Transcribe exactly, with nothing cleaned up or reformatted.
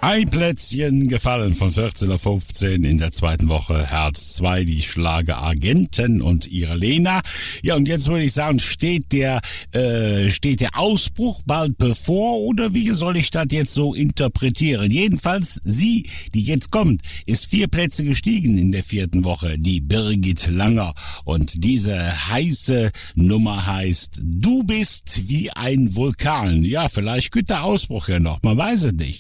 Ein Plätzchen gefallen von vierzehn auf fünfzehn in der zweiten Woche. Herz zwei, die Schlageragenten und ihre Lena. Ja, und jetzt würde ich sagen, steht der, äh, steht der Ausbruch bald bevor oder wie soll ich das jetzt so interpretieren? Jedenfalls, sie, die jetzt kommt, ist vier Plätze gestiegen in der vierten Woche, die Birgit Langer. Und diese heiße Nummer heißt, du bist wie ein Vulkan. Ja, vielleicht gibt der Ausbruch ja noch, man weiß es nicht.